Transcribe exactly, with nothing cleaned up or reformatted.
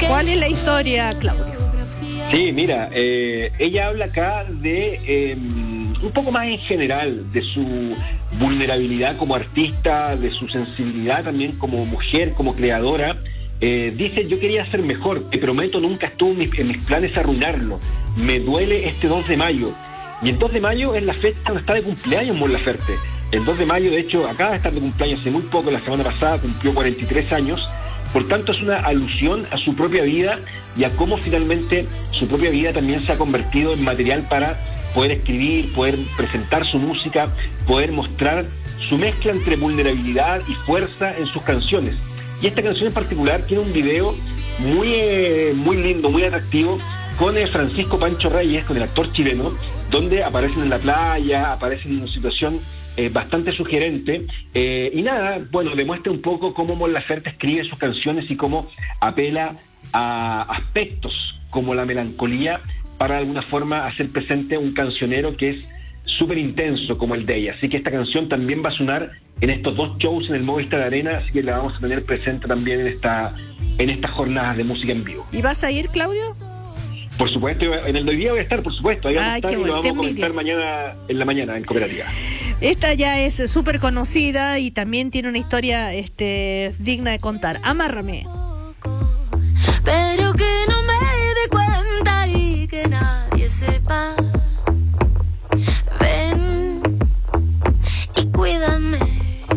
¿Cuál es la historia, Claudio? Sí, mira, eh, ella habla acá de eh, un poco más en general, de su vulnerabilidad como artista, de su sensibilidad también como mujer, como creadora. Eh, dice, yo quería ser mejor, te prometo nunca estuvo en mis, en mis planes arruinarlo, me duele este dos de mayo. Y el dos de mayo es la fecha donde está de cumpleaños Mon Laferte. El dos de mayo, de hecho, acaba de estar de cumpleaños hace muy poco, la semana pasada cumplió cuarenta y tres años. Por tanto, es una alusión a su propia vida y a cómo finalmente su propia vida también se ha convertido en material para poder escribir, poder presentar su música, poder mostrar su mezcla entre vulnerabilidad y fuerza en sus canciones. Y esta canción en particular tiene un video muy, eh, muy lindo, muy atractivo, con el Francisco Pancho Reyes, con el actor chileno, donde aparecen en la playa, aparecen en una situación Eh, bastante sugerente, eh, y nada, bueno, demuestra un poco cómo Mon Laferte escribe sus canciones y cómo apela a aspectos como la melancolía para de alguna forma hacer presente un cancionero que es súper intenso como el de ella. Así que esta canción también va a sonar en estos dos shows en el Movistar Arena, así que la vamos a tener presente también en esta en estas jornadas de música en vivo. ¿Y vas a ir, Claudio? Por supuesto, en el de hoy día voy a estar, por supuesto, ahí vamos a Ay, estar y bueno, lo vamos a comentar mañana en la mañana en Cooperativa. Esta ya es súper conocida y también tiene una historia este, digna de contar. Amárrame.